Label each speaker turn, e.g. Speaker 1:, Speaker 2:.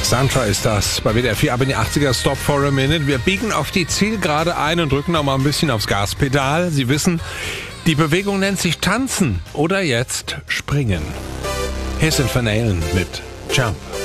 Speaker 1: Santra ist das bei WDR 4 ab in die 80er. Stop for a minute. Wir biegen auf die Zielgerade ein und drücken noch mal ein bisschen aufs Gaspedal. Sie wissen, die Bewegung nennt sich Tanzen oder jetzt Springen. Hier sind Van Halen mit Jump.